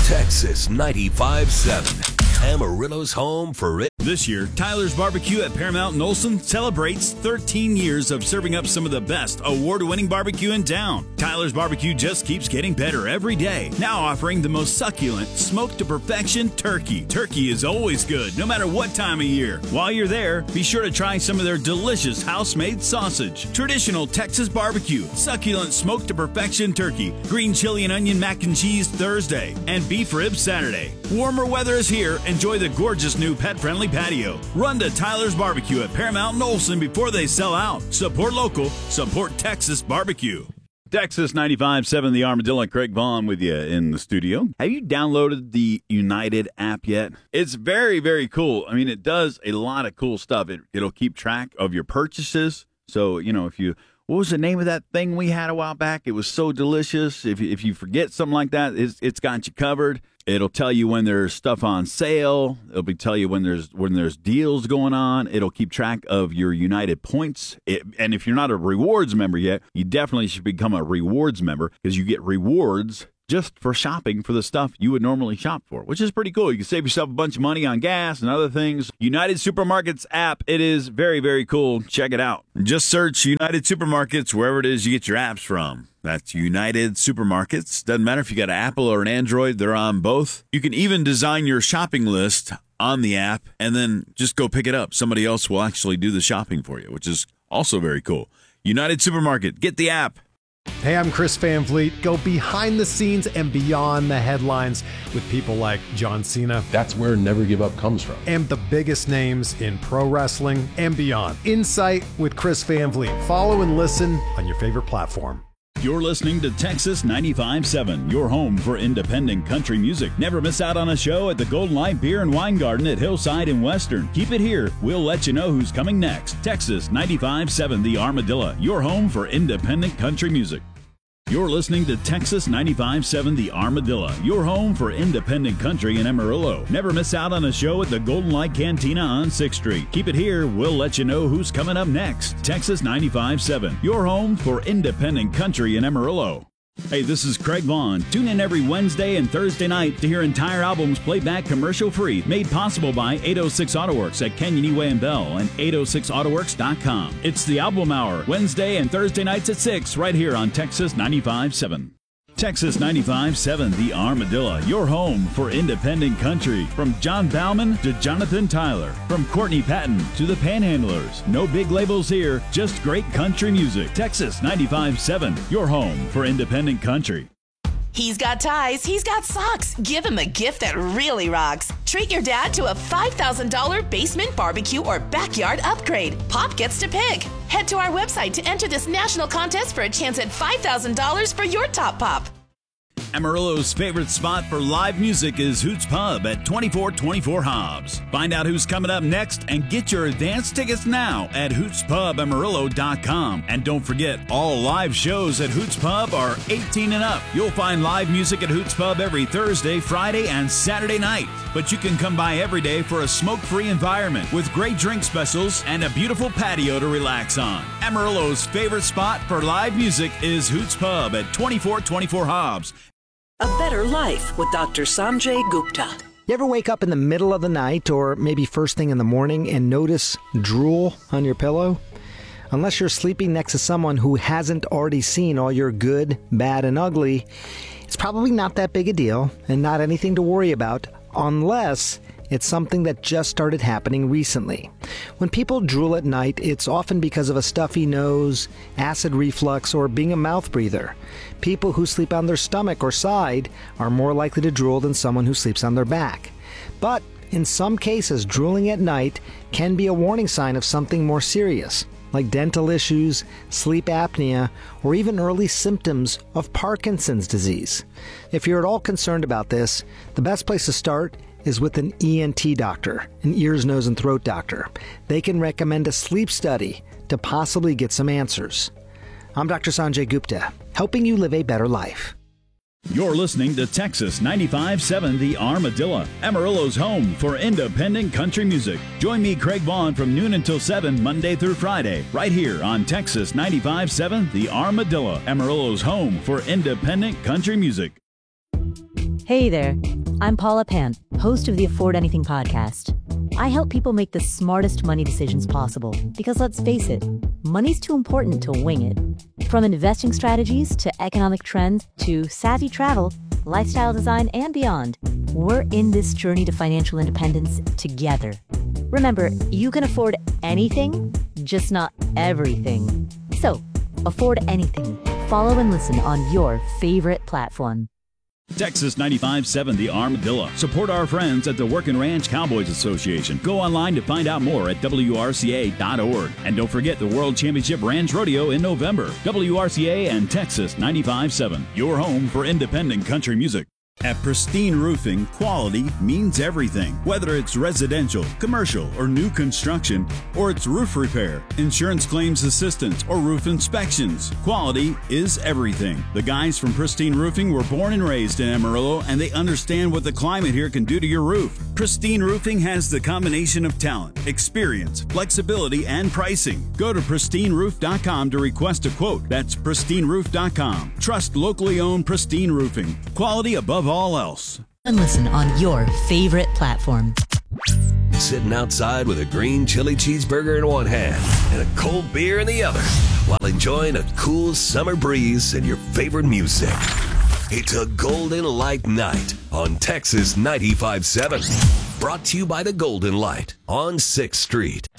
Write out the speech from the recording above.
Texas 95.7. Amarillo's home for it. This year, Tyler's Barbecue at Paramount and Olson celebrates 13 years of serving up some of the best award-winning barbecue in town. Tyler's Barbecue just keeps getting better every day. Now offering the most succulent, smoked to perfection turkey. Turkey is always good, no matter what time of year. While you're there, be sure to try some of their delicious house-made sausage. Traditional Texas barbecue, succulent smoked to perfection turkey, green chili and onion mac and cheese Thursday, and beef ribs Saturday. Warmer weather is here. Enjoy the gorgeous new pet-friendly patio. Run to Tyler's Barbecue at Paramount and Olson before they sell out. Support local, support Texas barbecue. Texas 95.7, the Armadillo. Craig Vaughn with you in the studio. Have you downloaded the United app yet? It's very, very cool. I mean, it does a lot of cool stuff. It'll keep track of your purchases. So, what was the name of that thing we had a while back? It was so delicious. If you forget something like that, it's got you covered. It'll tell you when there's stuff on sale. It'll tell you when there's deals going on. It'll keep track of your United points. And if you're not a rewards member yet, you definitely should become a rewards member because you get rewards just for shopping for the stuff you would normally shop for, which is pretty cool. You can save yourself a bunch of money on gas and other things. United Supermarkets app, it is very, very cool. Check it out. Just search United Supermarkets wherever it is you get your apps from. That's United Supermarkets. Doesn't matter if you got an Apple or an Android, they're on both. You can even design your shopping list on the app and then just go pick it up. Somebody else will actually do the shopping for you, which is also very cool. United Supermarket, get the app. Hey, I'm Chris Van Vliet. Go behind the scenes and beyond the headlines with people like John Cena. That's where Never Give Up comes from. And the biggest names in pro wrestling and beyond. Insight with Chris Van Vliet. Follow and listen on your favorite platform. You're listening to Texas 95.7, your home for independent country music. Never miss out on a show at the Golden Light Beer and Wine Garden at Hillside and Western. Keep it here. We'll let you know who's coming next. Texas 95.7, the Armadillo, your home for independent country music. You're listening to Texas 95.7, the Armadillo, your home for independent country in Amarillo. Never miss out on a show at the Golden Light Cantina on 6th Street. Keep it here. We'll let you know who's coming up next. Texas 95.7, your home for independent country in Amarillo. Hey, this is Craig Vaughn. Tune in every Wednesday and Thursday night to hear entire albums played back commercial-free, made possible by 806 AutoWorks at Canyon Way and Bell and 806autoworks.com. It's the Album Hour, Wednesday and Thursday nights at 6, right here on Texas 95.7. Texas 95.7, the Armadillo, your home for independent country. From John Bauman to Jonathan Tyler, from Courtney Patton to the Panhandlers. No big labels here, just great country music. Texas 95.7, your home for independent country. He's got ties, he's got socks. Give him a gift that really rocks. Treat your dad to a $5,000 basement barbecue or backyard upgrade. Pop gets to pick. Head to our website to enter this national contest for a chance at $5,000 for your top pop. Amarillo's favorite spot for live music is Hoots Pub at 2424 Hobbs. Find out who's coming up next and get your advance tickets now at hootspubamarillo.com. And don't forget, all live shows at Hoots Pub are 18 and up. You'll find live music at Hoots Pub every Thursday, Friday, and Saturday night. But you can come by every day for a smoke-free environment with great drink specials and a beautiful patio to relax on. Amarillo's favorite spot for live music is Hoots Pub at 2424 Hobbs. A Better Life with Dr. Sanjay Gupta. You ever wake up in the middle of the night or maybe first thing in the morning and notice drool on your pillow? Unless you're sleeping next to someone who hasn't already seen all your good, bad, and ugly, it's probably not that big a deal and not anything to worry about unless it's something that just started happening recently. When people drool at night, it's often because of a stuffy nose, acid reflux, or being a mouth breather. People who sleep on their stomach or side are more likely to drool than someone who sleeps on their back. But in some cases, drooling at night can be a warning sign of something more serious, like dental issues, sleep apnea, or even early symptoms of Parkinson's disease. If you're at all concerned about this, the best place to start is with an ENT doctor, an ears, nose, and throat doctor. They can recommend a sleep study to possibly get some answers. I'm Dr. Sanjay Gupta, helping you live a better life. You're listening to Texas 95.7, the Armadillo, Amarillo's home for independent country music. Join me, Craig Vaughn, from noon until 7, Monday through Friday, right here on Texas 95.7, the Armadillo, Amarillo's home for independent country music. Hey there, I'm Paula Pant, host of the Afford Anything podcast. I help people make the smartest money decisions possible because, let's face it, money's too important to wing it. From investing strategies to economic trends to savvy travel, lifestyle design, and beyond, we're in this journey to financial independence together. Remember, you can afford anything, just not everything. So, afford anything. Follow and listen on your favorite platform. Texas 95.7 The Armadillo. Support our friends at the Working Ranch Cowboys Association. Go online to find out more at WRCA.org. And don't forget the World Championship Ranch Rodeo in November. WRCA and Texas 95.7, your home for independent country music. At Pristine Roofing, quality means everything. Whether it's residential, commercial, or new construction, or it's roof repair, insurance claims assistance, or roof inspections, quality is everything. The guys from Pristine Roofing were born and raised in Amarillo, and they understand what the climate here can do to your roof. Pristine Roofing has the combination of talent, experience, flexibility, and pricing. Go to pristineroof.com to request a quote. That's pristineroof.com. Trust locally owned Pristine Roofing. Quality above all else. And listen on your favorite platform. Sitting outside with a green chili cheeseburger in one hand and a cold beer in the other while enjoying a cool summer breeze and your favorite music. It's a Golden Light Night on Texas 95.7. Brought to you by the Golden Light on 6th Street.